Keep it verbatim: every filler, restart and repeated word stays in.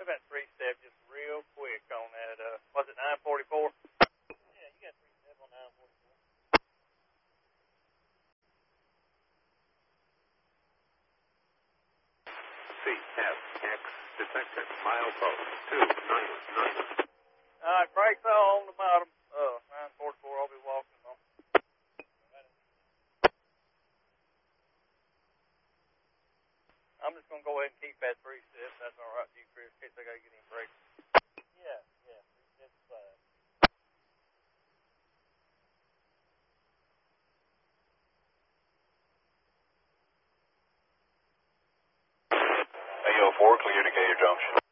Maybe that three step just real quick on that. Uh, was it nine forty-four? Yeah, you got three step on nine forty-four. C F X detected milepost two nine nine. All right, brakes all on the bottom. Uh, nine forty-four. I'll be walking on. I'm just gonna go ahead and keep that three step. That's all right, G. Chris. In case I gotta get in brakes. Yeah, yeah, three steps fine. A O four, clear to Gator Junction.